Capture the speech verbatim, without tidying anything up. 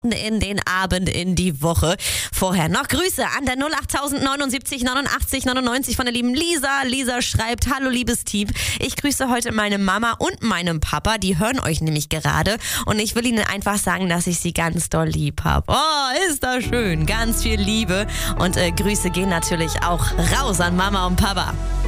in den Abend, in die Woche. Vorher noch Grüße an der null acht neunundsiebzig neunundachtzig neunundneunzig von der lieben Lisa. Lisa schreibt, hallo liebes Team, ich grüße heute meine Mama und meinen Papa, die hören euch nämlich gerade und ich will ihnen einfach sagen, dass ich sie ganz doll lieb habe. Oh, ist das schön, ganz viel Liebe und äh, Grüße gehen natürlich auch raus an Mama und Papa.